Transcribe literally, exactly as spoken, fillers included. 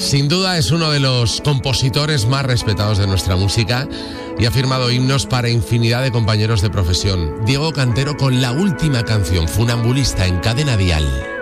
Sin duda es uno de los compositores más respetados de nuestra música y ha firmado himnos para infinidad de compañeros de profesión. Diego Cantero con la última canción, Funambulista, en Cadena Dial.